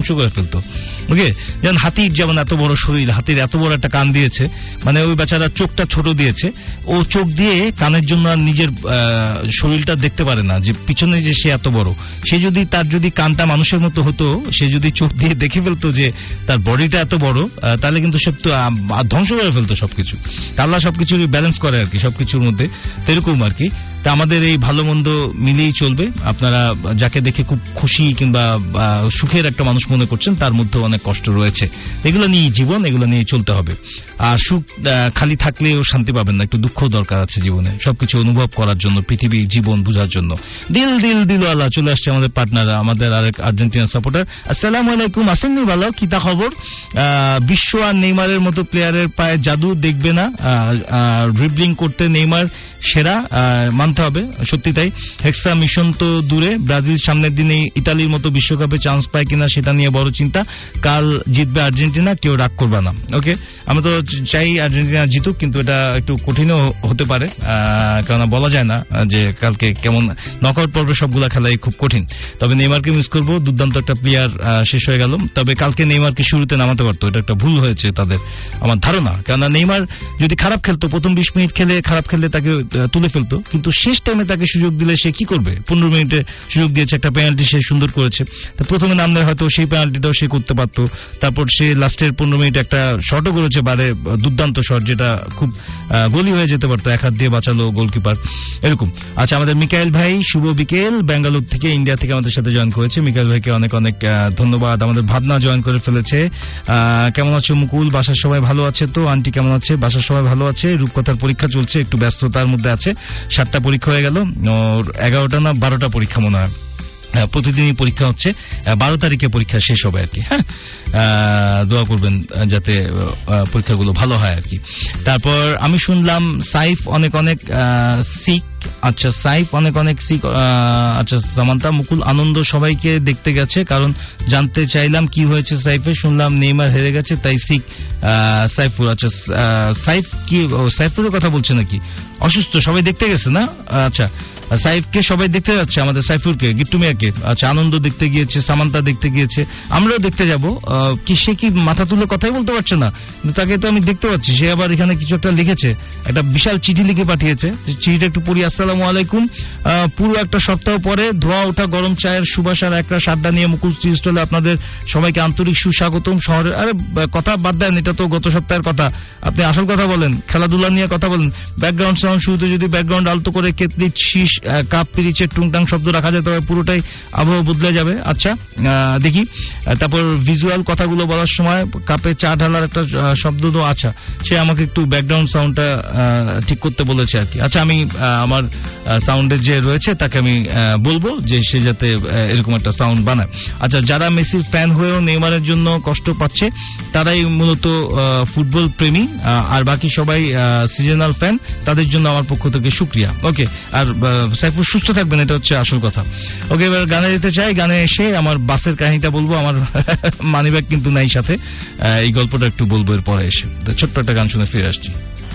করে ফেলতো। ওকে, যেমন হাতির যেমন এত বড় শরীর, হাতির এত বড় একটা কান দিয়েছে, মানে ওই বেচারা চোখটা ছোট দিয়েছে, ও চোখ দিয়ে কানের জন্য আর নিজের শরীরটা দেখতে পারে না, যে পিছনে যে সে এত বড়। সে যদি তার যদি কানটা মানুষের মতো হতো, সে যদি চোখ দিয়ে দেখে ফেলতো যে তার বডিটা এত বড়, তাহলে কিন্তু সব তো ধ্বংস করে ফেলতো সবকিছু। আল্লাহ সবকিছু ব্যালেন্স করে আর কি, সবকিছুর মধ্যে এরকম আর কি। তা আমাদের এই ভালো মন্দ মিলেই চলবে। আপনারা যাকে দেখে খুব খুশি কিংবা সুখের একটা মানুষ মনে করছেন, তার মধ্যে অনেক কষ্ট রয়েছে। এগুলো নিয়ে জীবন, এগুলো নিয়ে চলতে হবে। আর সুখ খালি থাকলেও শান্তি পাবেন না, একটু দুঃখ দরকার আছে জীবনে, সবকিছু অনুভব করার জন্য, পৃথিবী জীবন বোঝার জন্য। দিল দিল দিল আল্লাহ চলে আসছে আমাদের পার্টনার, আমাদের আরেক আর্জেন্টিনা সাপোর্টার। আসসালামু আলাইকুম, আসেননি ভালো, কি তা খবর? বিশ্ব আর নেইমারের মতো প্লেয়ারের পায়ে জাদু দেখবে না, ড্রিবলিং করতে নেইমার সেরা, মানতে হবে, সত্যি তাই। হেক্সা মিশন তো দূরে, ব্রাজিল সামনের দিনে ইতালির মতো বিশ্বকাপে চান্স পায় কিনা সেটা নিয়ে বড় চিন্তা। কাল জিতবে আর্জেন্টিনা, কেউ রাগ করবে না। ওকে, আমরা তো চাই আর্জেন্টিনা জিতুক, কিন্তু এটা একটু কঠিনও হতে পারে, কারণ বলা যায় না যে কালকে কেমন। নকআউট পর্বে সবগুলা খেলাই খুব কঠিন। তবে নেইমারকে মিস করবো, দুর্দান্ত একটা প্লেয়ার শেষ হয়ে গেল। তবে কালকে নেইমারকে শুরুতে নামাতে পারতো, এটা একটা ভুল হয়েছে তাদের, আমার ধারণা। কেননা নেইমার যদি খারাপ খেলতো, প্রথম 20 মিনিট খেলে খারাপ খেললে তাকে তুলে ফেলতো, কিন্তু শেষ টাইমে তাকে সুযোগ দিলে সে কি করবে? 15 মিনিটে সুযোগ দিয়েছে, একটা পেনাল্টি সে সুন্দর করেছে। তা প্রথমে নামলে হয়তো সেই পেনাল্টিটাও সে করতে পারতো। তারপর সে লাস্টের 15 মিনিট একটা শটও করেছে, বারে দুর্দান্ত শট, যেটা খুব গোলই হয়ে যেতে পারতো, এক হাত দিয়ে বাঁচালো গোলকিপার, এরকম। আচ্ছা, আমাদের মিকাইল ভাই শুভ বিকেল, ব্যাঙ্গালোর থেকে, ইন্ডিয়া থেকে আমাদের সাথে জয়েন করেছে। মিকাইল ভাইকে অনেক অনেক ধন্যবাদ। আমাদের ভাবনা জয়েন করে ফেলেছে। কেমন আছো মুকুল? বাসার সবাই ভালো আছে তো? আন্টি কেমন আছে? বাসার সবাই ভালো আছে। রূপকথার পরীক্ষা চলছে, একটু ব্যস্ততার মধ্যে আছে। 7টা পরীক্ষা হয়ে গেল, 11টা না 12টা পরীক্ষা মনে হয়, প্রতিদিনই পরীক্ষা হচ্ছে। 12 তারিখে পরীক্ষা শেষ হবে আর কি। হ্যাঁ, দোয়া করবেন যাতে পরীক্ষাগুলো ভালো হয় আর কি। তারপর আমি শুনলাম সাইফ অনেক অনেক সিক। আচ্ছা, সাইফ অনেক অনেক সিক। আচ্ছা, সামান্তা মুকুল আনন্দ সবাইকে দেখতে গেছে, কারণ জানতে চাইলাম কি হয়েছে সাইফে, শুনলাম নেইমার হেরে গেছে তাই সিক। সাইফুর, আচ্ছা সাইফ কি সাইফুরের কথা বলছে নাকি? অসুস্থ, সবাই দেখতে গেছে না? আচ্ছা, সাইফকে সবাই দেখতে যাচ্ছে, আমাদের সাইফুরকে, গিট্টু মিয়াকে। আচ্ছা, আনন্দ দেখতে গিয়েছে, সামান্তা দেখতে গিয়েছে, আমরাও দেখতে যাব। কি সে কি মাথা তুলে কথাই বলতে পারছে না, কিন্তু তাকে তো আমি দেখতে পাচ্ছি। সে আবার এখানে কিছু একটা লিখেছে, একটা বিশাল চিঠি লিখে পাঠিয়েছে। চিঠিটা একটু পড়ি। আসসালামু আলাইকুম, পুরো একটা সপ্তাহ পরে ধোয়া ওঠা গরম চায়ের সুবাস আর একটা সাড্ডা নিয়ে মুকুল টি স্টলে আপনাদের সবাইকে আন্তরিক সুস্বাগতম। শহরে আরে কথা বাদ দেন, এটা তো গত সপ্তাহের কথা, আপনি আসল কথা বলেন, খেলাধুলা নিয়ে কথা বলেন। ব্যাকগ্রাউন্ড সাউন্ড শুরুতে যদি ব্যাকগ্রাউন্ড আলতো করে কেতলির শীষ, কাপ পিরিচের টুংটাং শব্দ রাখা যায়, তবে পুরোটাই আবহাওয়া বদলে যাবে। আচ্ছা, দেখি। তারপর ভিজুয়াল কথাগুলো বলার সময় কাপে চা ঢালার একটা শব্দ তো, আচ্ছা, সে আমাকে একটু ব্যাকগ্রাউন্ড সাউন্ডটা ঠিক করতে বলেছে আর কি। আচ্ছা, আমি আমার সাউন্ডের যে রয়েছে তাকে আমি বলবো যে সে যাতে এরকম একটা সাউন্ড বানায়। আচ্ছা, যারা মেসির ফ্যান হয়েও নেইমারের জন্য কষ্ট পাচ্ছে তারাই মূলত ফুটবল প্রেমী, আর বাকি সবাই সিজনাল ফ্যান, তাদের জন্য আমার পক্ষ থেকে শুকরিয়া। ওকে, আর সাইফুর সুস্থ থাকবেন, এটা হচ্ছে আসল কথা। ওকে, এবার গানে যেতে চাই। গানে এসে আমার বাসের কাহিনীটা বলবো, আমার মানিব্যাগ কিন্তু নাই সাথে, এই গল্পটা একটু বলবো এর পরে এসে। ছোট্ট একটা গান শুনে ফিরে আসছি।